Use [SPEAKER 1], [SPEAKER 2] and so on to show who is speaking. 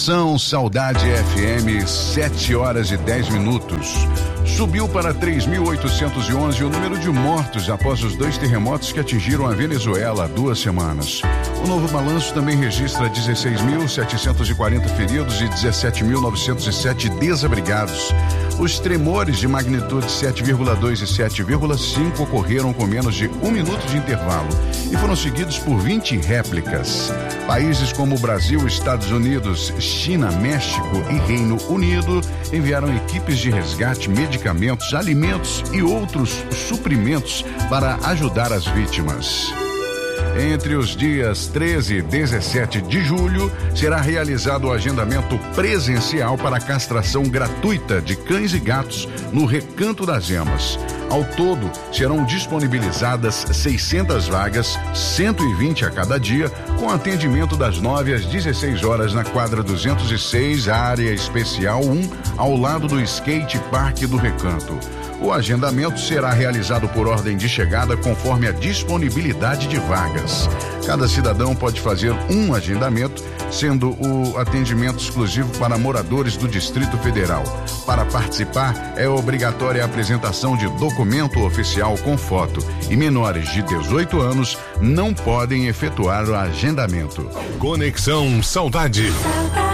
[SPEAKER 1] São Saudade FM, 7h10. Subiu para 3.811 o número de mortos após os 2 terremotos que atingiram a Venezuela há 2 semanas. O novo balanço também registra 16.740 feridos e 17.907 desabrigados. Os tremores de magnitude 7,2 e 7,5 ocorreram com menos de 1 minuto de intervalo e foram seguidos por 20 réplicas. Países como Brasil, Estados Unidos, China, México e Reino Unido enviaram equipes de resgate, medicamentos, alimentos e outros suprimentos para ajudar as vítimas. Entre os dias 13 e 17 de julho, será realizado o agendamento presencial para a castração gratuita de cães e gatos no Recanto das Emas. Ao todo, serão disponibilizadas 600 vagas, 120 a cada dia, com atendimento das 9 às 16 horas na quadra 206, área especial 1, ao lado do skate park do Recanto. O agendamento será realizado por ordem de chegada conforme a disponibilidade de vagas. Cada cidadão pode fazer um agendamento, sendo o atendimento exclusivo para moradores do Distrito Federal. Para participar, é obrigatória a apresentação de documento oficial com foto e menores de 18 anos não podem efetuar o agendamento.
[SPEAKER 2] Conexão Saudade.